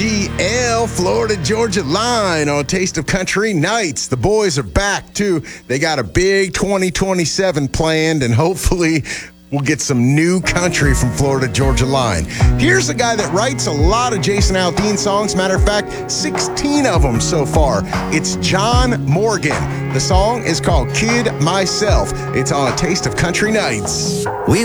FGL, Florida Georgia Line on Taste of Country Nights. The boys are back, too. They got a big 2027 planned, and hopefully we'll get some new country from Florida Georgia Line. Here's a guy that writes a lot of Jason Aldean songs. Matter of fact, 16 of them so far. It's John Morgan. The song is called Kid Myself. It's on Taste of Country Nights.